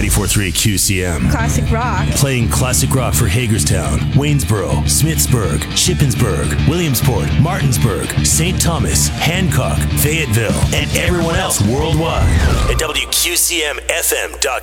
94.3 QCM. Classic rock. Playing classic rock for Hagerstown, Waynesboro, Smithsburg, Shippensburg, Williamsport, Martinsburg, St. Thomas, Hancock, Fayetteville, and everyone else worldwide at WQCMFM.com.